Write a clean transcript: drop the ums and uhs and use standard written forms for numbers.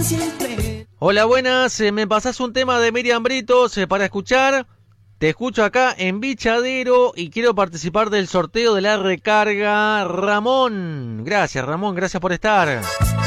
Hola, buenas, me pasás un tema de Miriam Britos para escuchar. Te escucho acá en Bichadero y quiero participar del sorteo de la recarga. Ramón, gracias por estar.